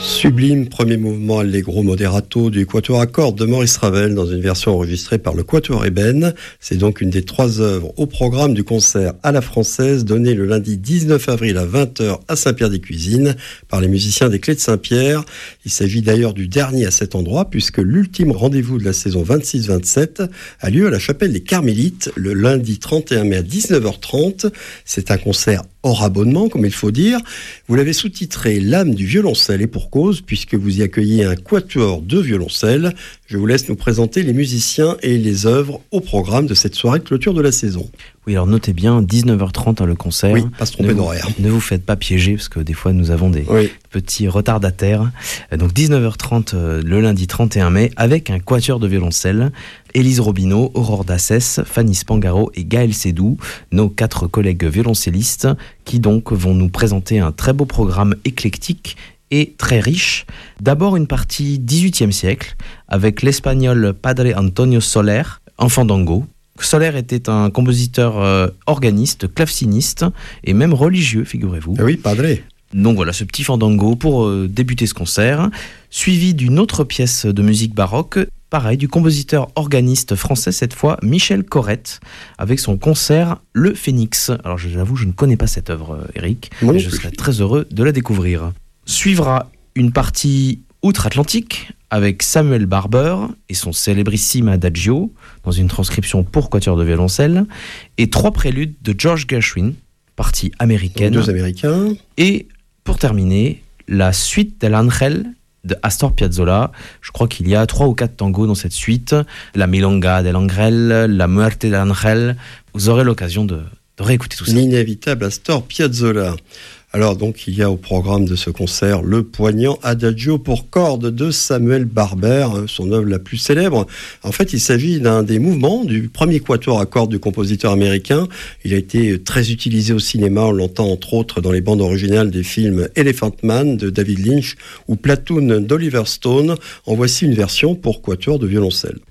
Sublime premier mouvement allegro moderato du quatuor à cordes de Maurice Ravel dans une version enregistrée par le quatuor Ébène. C'est donc une des 3 œuvres au programme du concert à la française donné le lundi 19 avril à 20h à Saint-Pierre-des-Cuisines par les musiciens des Clés de Saint-Pierre. Il s'agit d'ailleurs du dernier à cet endroit puisque l'ultime rendez-vous de la saison 26-27 a lieu à la chapelle des Carmélites le lundi 31 mai à 19h30. C'est un concert hors abonnement, comme il faut dire. Vous l'avez sous-titré « L'âme du violoncelle » et pour cause, puisque vous y accueillez un quatuor de violoncelle. Je vous laisse nous présenter les musiciens et les œuvres au programme de cette soirée de clôture de la saison. Oui, alors notez bien, 19h30 le concert. Oui, pas se tromper d'horaire. Ne vous faites pas piéger, parce que des fois nous avons des petits retardataires. Donc 19h30 le lundi 31 mai, avec un quatuor de violoncelle. Élise Robineau, Aurore Dassès, Fanny Spangaro et Gaël Sédou, nos 4 collègues violoncellistes, qui donc vont nous présenter un très beau programme éclectique et très riche. D'abord une partie 18e siècle, avec l'espagnol Padre Antonio Soler, en fandango. Soler était un compositeur organiste, claveciniste et même religieux, figurez-vous. Oui, Padre. Donc voilà, ce petit fandango pour débuter ce concert, suivi d'une autre pièce de musique baroque, pareil, du compositeur organiste français, cette fois Michel Corrette, avec son concert Le Phénix. Alors j'avoue, je ne connais pas cette œuvre, Eric, mais je serais très heureux de la découvrir. Suivra une partie outre-Atlantique, avec Samuel Barber et son célébrissime Adagio, dans une transcription pour quatuor de violoncelle, et 3 préludes de George Gershwin, partie américaine. 2 américains. Et pour terminer, la suite de l'Angel de Astor Piazzolla. Je crois qu'il y a 3 ou 4 tangos dans cette suite. La Milonga del Ángel, la Muerte del Ángel. Vous aurez l'occasion de réécouter tout ça. L'inévitable Astor Piazzolla. Alors donc il y a au programme de ce concert le poignant Adagio pour cordes de Samuel Barber, son œuvre la plus célèbre. En fait, il s'agit d'un des mouvements du premier quatuor à cordes du compositeur américain. Il a été très utilisé au cinéma, on l'entend entre autres dans les bandes originales des films Elephant Man de David Lynch ou Platoon d'Oliver Stone. En voici une version pour quatuor de violoncelle.